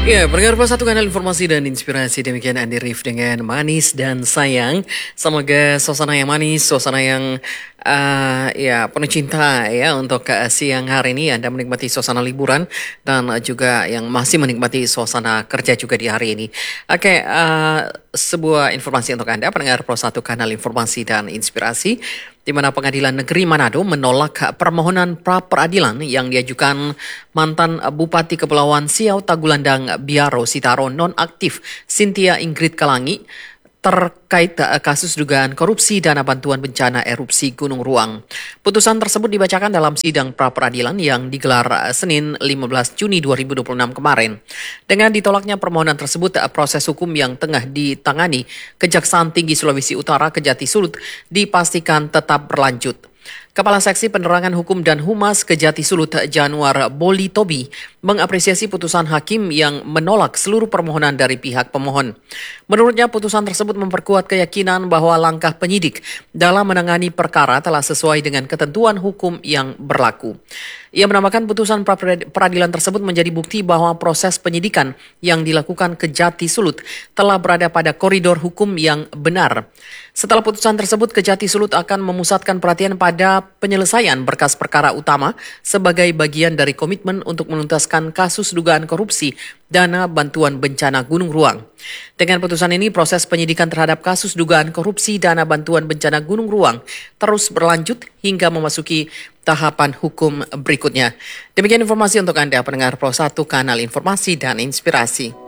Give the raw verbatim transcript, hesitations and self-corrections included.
Ya, pendengar Plus satu kanal informasi dan inspirasi, demikian Andi Rif dengan Manis dan Sayang. Semoga suasana yang manis, suasana yang uh, ya penuh cinta ya untuk uh, siang hari ini Anda menikmati suasana liburan dan uh, juga yang masih menikmati suasana kerja juga di hari ini. Oke, uh, sebuah informasi untuk Anda pendengar Plus satu kanal informasi dan inspirasi, di mana Pengadilan Negeri Manado menolak permohonan pra peradilan yang diajukan mantan Bupati Kepulauan Siau Tagulandang Biaro Sitaro nonaktif Cynthia Ingrid Kalangi terkait kasus dugaan korupsi dana bantuan bencana erupsi Gunung Ruang. Putusan tersebut dibacakan dalam sidang pra peradilan yang digelar Senin lima belas Juni dua ribu dua puluh enam kemarin. Dengan ditolaknya permohonan tersebut, proses hukum yang tengah ditangani Kejaksaan Tinggi Sulawesi Utara Kejati Sulut dipastikan tetap berlanjut. Kepala Seksi Penerangan Hukum dan Humas Kejati Sulut Januar Boli Tobi mengapresiasi putusan hakim yang menolak seluruh permohonan dari pihak pemohon. Menurutnya putusan tersebut memperkuat keyakinan bahwa langkah penyidik dalam menangani perkara telah sesuai dengan ketentuan hukum yang berlaku. Ia menambahkan putusan pra peradilan tersebut menjadi bukti bahwa proses penyidikan yang dilakukan Kejati Sulut telah berada pada koridor hukum yang benar. Setelah putusan tersebut, Kejati Sulut akan memusatkan perhatian pada penyelesaian berkas perkara utama sebagai bagian dari komitmen untuk menuntaskan kasus dugaan korupsi dana bantuan bencana Gunung Ruang. Dengan putusan ini, proses penyidikan terhadap kasus dugaan korupsi dana bantuan bencana Gunung Ruang terus berlanjut hingga memasuki tahapan hukum berikutnya. Demikian informasi untuk Anda pendengar Pro satu Kanal Informasi dan Inspirasi.